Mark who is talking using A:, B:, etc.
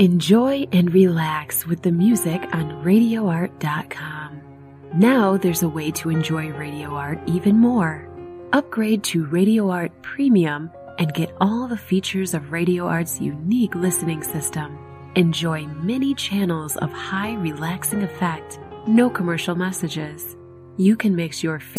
A: Enjoy and relax with the music on RadioArt.com. Now there's a way to enjoy Radio Art even more. Upgrade to Radio Art Premium and get all the features of Radio Art's unique listening system. Enjoy many channels of high relaxing effect, no commercial messages. You can mix your